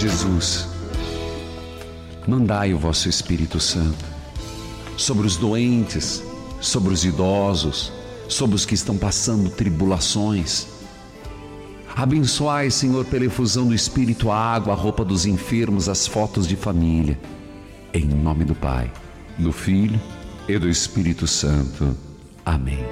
Jesus, mandai o vosso Espírito Santo sobre os doentes, sobre os idosos, sobre os que estão passando tribulações. Abençoai, Senhor, pela efusão do Espírito, a água, a roupa dos enfermos, as fotos de família. Em nome do Pai, do Filho e do Espírito Santo. Amém.